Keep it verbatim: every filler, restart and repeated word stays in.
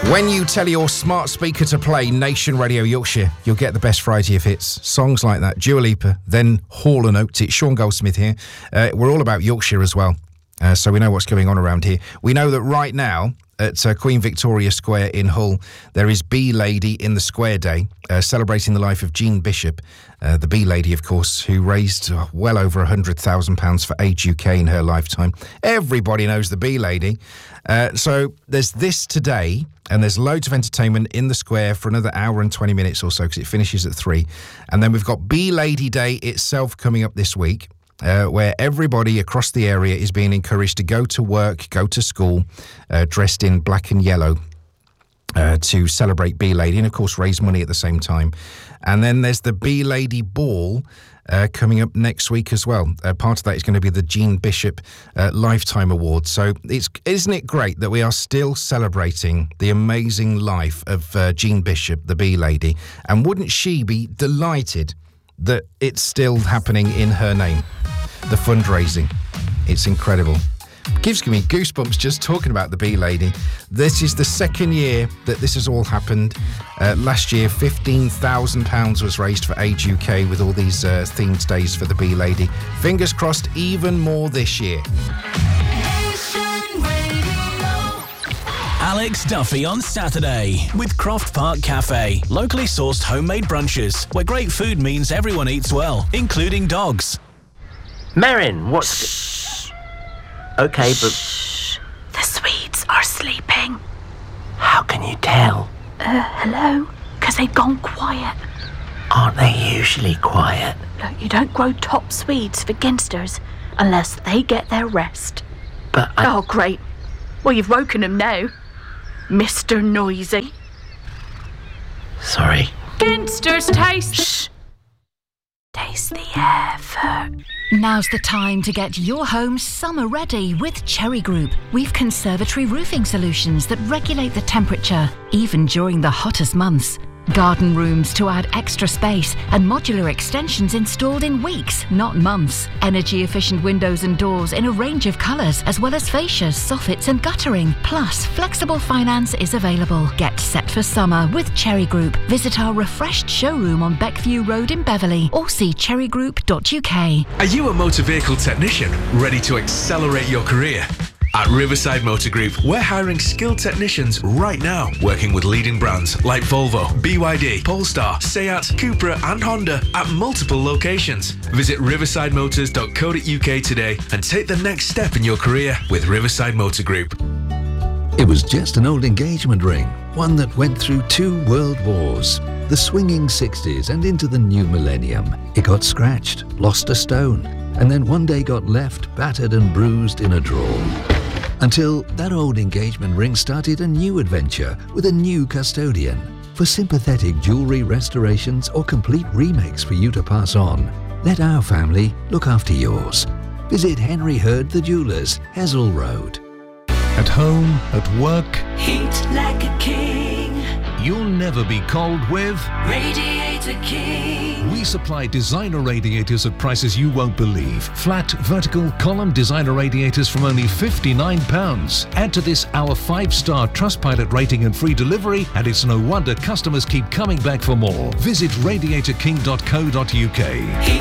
When you tell your smart speaker to play Nation Radio Yorkshire, you'll get the best variety of hits. Songs like that, Dua Lipa, then Hall and Oates. It's Sean Goldsmith here. Uh, we're all about Yorkshire as well, uh, so we know what's going on around here. We know that right now, at uh, Queen Victoria Square in Hull, there is Bee Lady in the Square Day, uh, celebrating the life of Jean Bishop, uh, the Bee Lady, of course, who raised uh, well over one hundred thousand pounds for AIDS U K in her lifetime. Everybody knows the Bee Lady. Uh, so there's this today, and there's loads of entertainment in the square for another hour and twenty minutes or so, because it finishes at three. And then we've got Bee Lady Day itself coming up this week. Uh, where everybody across the area is being encouraged to go to work, go to school, uh, dressed in black and yellow uh, to celebrate Bee Lady and, of course, raise money at the same time. And then there's the Bee Lady Ball uh, coming up next week as well. Uh, part of that is going to be the Jean Bishop uh, Lifetime Award. So it's isn't it great that we are still celebrating the amazing life of uh, Jean Bishop, the Bee Lady? And wouldn't she be delighted that it's still happening in her name? The fundraising. It's incredible. Gives me goosebumps just talking about the Bee Lady. This is the second year that this has all happened. Uh, last year, fifteen thousand pounds was raised for AIDS U K with all these uh, themed days for the Bee Lady. Fingers crossed, even more this year. Alex Duffy on Saturday with Croft Park Cafe. Locally sourced homemade brunches where great food means everyone eats well, including dogs. Merrin, what's... Shh. Okay, but... Shh. The Swedes are sleeping. How can you tell? Uh, hello? Because they've gone quiet. Aren't they usually quiet? Look, you don't grow top Swedes for ginsters unless they get their rest. But I... Oh, great. Well, you've woken them now, Mister Noisy. Sorry. Ginsters taste... Shh. Taste the air for... Now's the time to get your home summer ready with Cherry Group. We've conservatory roofing solutions that regulate the temperature, even during the hottest months. Garden rooms to add extra space and modular extensions installed in weeks, not months. Energy efficient windows and doors in a range of colours, as well as fascias, soffits and guttering. Plus, flexible finance is available. Get set for summer with Cherry Group. Visit our refreshed showroom on Beckview Road in Beverley or see cherry group dot U K. Are you a motor vehicle technician ready to accelerate your career? At Riverside Motor Group, we're hiring skilled technicians right now, working with leading brands like Volvo, B Y D, Polestar, Seat, Cupra and Honda at multiple locations. Visit riverside motors dot co dot U K today and take the next step in your career with Riverside Motor Group. It was just an old engagement ring, one that went through two world wars. The swinging sixties and into the new millennium. It got scratched, lost a stone, and then one day got left battered and bruised in a drawer. Until that old engagement ring started a new adventure with a new custodian. For sympathetic jewellery restorations or complete remakes for you to pass on, let our family look after yours. Visit Henry Hurd the Jewellers, Hessel Road. At home, at work, heat like a king. You'll never be cold with Radiator King. We supply designer radiators at prices you won't believe. Flat, vertical, column designer radiators from only fifty-nine pounds. Add to this our five-star Trustpilot rating and free delivery, and it's no wonder customers keep coming back for more. Visit radiator king dot co dot U K.